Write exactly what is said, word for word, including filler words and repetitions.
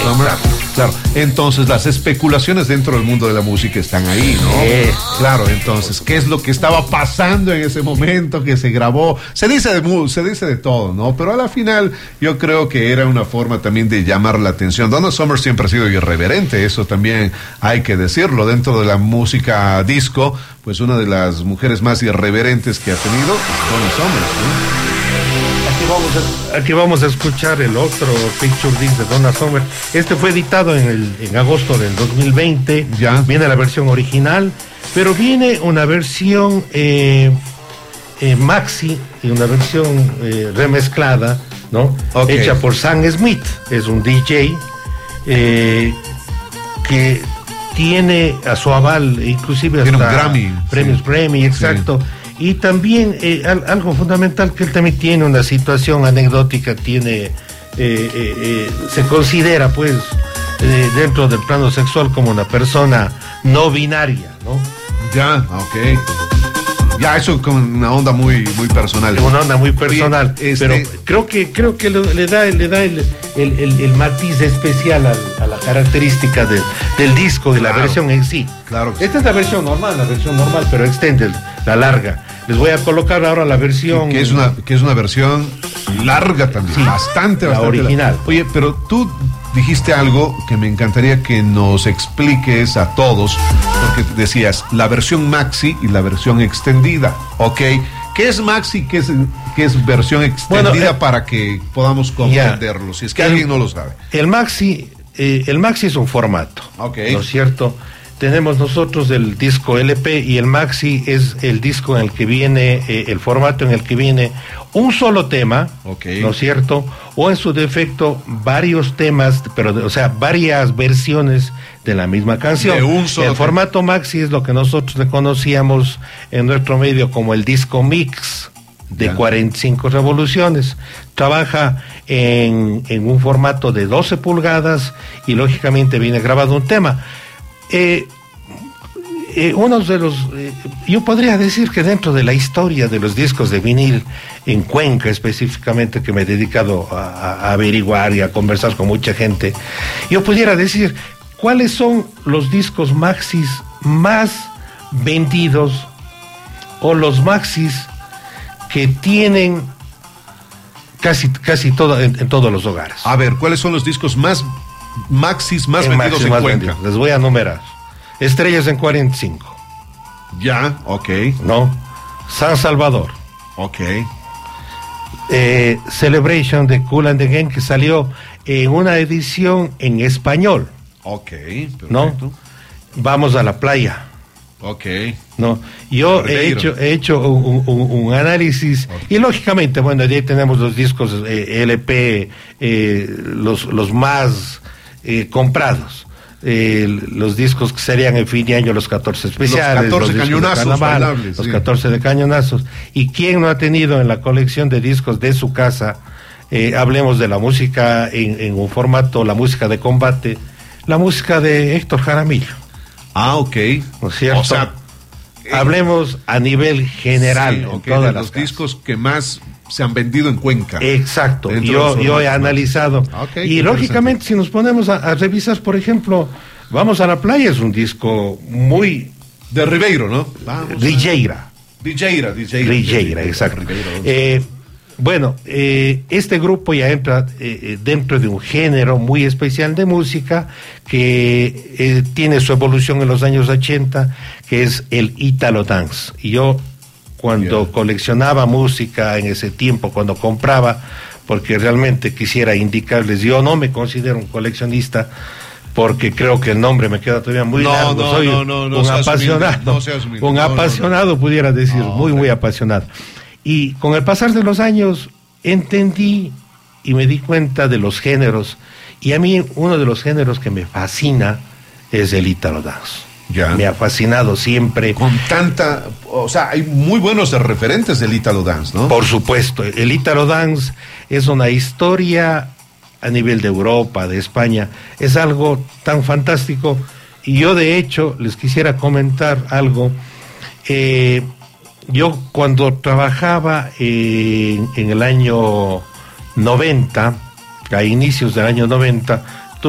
Summer. Claro, entonces las especulaciones dentro del mundo de la música están ahí, ¿no? Sí. Claro, entonces, ¿qué es lo que estaba pasando en ese momento que se grabó? Se dice de mu- se dice de todo, ¿no? Pero a la final yo creo que era una forma también de llamar la atención. Donna Summer siempre ha sido irreverente, eso también hay que decirlo. Dentro de la música disco, pues una de las mujeres más irreverentes que ha tenido, Donna Summer, ¿no? Aquí vamos, a, aquí vamos a escuchar el otro Picture Disc de Donna Summer. Este fue editado en, el, en agosto del dos mil veinte. Ya. Viene la versión original, pero viene una versión eh, eh, maxi y una versión eh, remezclada, ¿no? Okay. Hecha por Sam Smith, es un D J eh, que tiene a su aval, inclusive Tiene hasta un Grammy, premios sí. Grammy, exacto. Sí. Y también eh, al, algo fundamental, que él también tiene una situación anecdótica, tiene eh, eh, eh, se considera pues eh, dentro del plano sexual como una persona no binaria, ¿no? Ya, ok. Ya, eso con una onda muy, muy personal. Una onda muy personal. Oye, este... Pero creo que creo que le, le da, le da el, el, el, el matiz especial a, a la característica de, del disco, de claro. La versión en sí. Claro. Esta es la versión normal, la versión normal, pero extended, la larga. Les voy a colocar ahora la versión. Que es una, que es una versión larga también. Sí, bastante, la bastante. original. Larga. Oye, pero tú dijiste algo que me encantaría que nos expliques a todos, porque decías la versión maxi y la versión extendida, ¿ok? ¿Qué es maxi y qué es, qué es versión extendida bueno, eh, para que podamos comprenderlo? Ya, si es que el, alguien no lo sabe. El maxi, eh, el maxi es un formato, okay. ¿no es cierto? Tenemos nosotros el disco L P y el maxi es el disco en el que viene, eh, el formato en el que viene un solo tema, okay. ¿no es cierto? O en su defecto varios temas, pero o sea, varias versiones de la misma canción. De un solo el formato maxi es lo que nosotros le conocíamos en nuestro medio como el disco mix de yeah. cuarenta y cinco revoluciones. Trabaja en, en un formato de doce pulgadas y lógicamente viene grabado un tema. Eh, eh, uno de los, eh, yo podría decir que dentro de la historia de los discos de vinil en Cuenca específicamente, que me he dedicado a, a averiguar y a conversar con mucha gente, yo pudiera decir cuáles son los discos maxis más vendidos o los maxis que tienen casi, casi todo, en, en todos los hogares. A ver, ¿cuáles son los discos más maxis más en vendidos maxis, en más Cuenca? Vendidos. Les voy a numerar. Estrellas en cuarenta y cinco. Ya, ok. No. San Salvador. Ok. Eh, Celebration de Kool and the Gang, que salió en una edición en español. Ok, perfecto. ¿No? Vamos a la playa. Ok. No, yo he hecho, he hecho un, un, un análisis okay. Y lógicamente, bueno, de ahí tenemos los discos eh, L P, eh, los, los más eh, comprados. Eh, los discos que serían en fin de año los catorce especiales, los catorce los cañonazos, carnaval, bailables, los sí. catorce de cañonazos. ¿Y quién no ha tenido en la colección de discos de su casa? Eh, hablemos de la música en, en un formato, la música de combate, la música de Héctor Jaramillo. Ah, ok. ¿No es cierto? O sea, eh, hablemos a nivel general, sí, en okay, todas de las los casas. Discos que más se han vendido en Cuenca. Exacto, yo, yo he analizado. Okay, y lógicamente, si nos ponemos a, a revisar, por ejemplo, Vamos a la Playa es un disco muy... De Ribeiro, ¿no? Vamos Rijeira. Rijeira, Rijeira. Rijeira, exacto. Ribeiro, eh, bueno, eh, este grupo ya entra eh, dentro de un género muy especial de música que eh, tiene su evolución en los años ochenta, que es el Italo Dance. Y yo, cuando yeah. coleccionaba música en ese tiempo, cuando compraba, porque realmente quisiera indicarles, yo no me considero un coleccionista, porque creo que el nombre me queda todavía muy no, largo. No, Soy no, no, no, un no apasionado, no un no, apasionado no, no. pudiera decir, no, muy, okay. muy apasionado. Y con el pasar de los años entendí y me di cuenta de los géneros, y a mí uno de los géneros que me fascina es el Italo Dance. Ya. Me ha fascinado siempre. Con tanta, o sea, hay muy buenos referentes del Italo Dance, ¿no? Por supuesto, el Italo Dance es una historia a nivel de Europa, de España, es algo tan fantástico. Y yo de hecho les quisiera comentar algo. Eh, yo cuando trabajaba en, en el año noventa, a inicios del año noventa,